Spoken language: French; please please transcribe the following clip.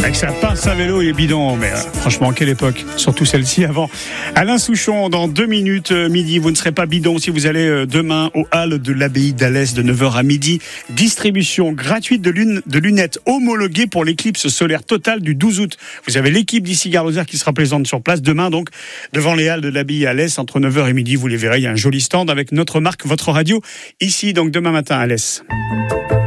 Avec sa pince à vélo et bidon, mais franchement, quelle époque. Surtout celle-ci avant. Alain Souchon, dans 2 minutes midi, vous ne serez pas bidon si vous allez demain aux Halles de l'Abbaye d'Alès de 9h à midi. Distribution gratuite de lunettes homologuées pour l'éclipse solaire totale du 12 août. Vous avez l'équipe d'ici Gare Lozère qui sera présente sur place demain, donc, devant les Halles de l'Abbaye à Alès, entre 9h et midi. Vous les verrez, il y a un joli stand avec notre marque, votre radio, ici, donc demain matin à Alès.